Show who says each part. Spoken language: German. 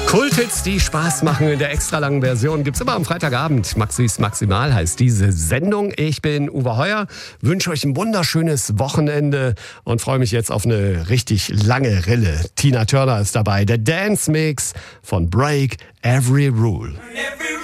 Speaker 1: Kulthits, die Spaß machen in der extra langen Version, gibt's immer am Freitagabend. Maxis Maximal heißt diese Sendung. Ich bin Uwe Heuer, wünsche euch ein wunderschönes Wochenende und freue mich jetzt auf eine richtig lange Rille. Tina Turner ist dabei, der Dance Mix von Break Every Rule.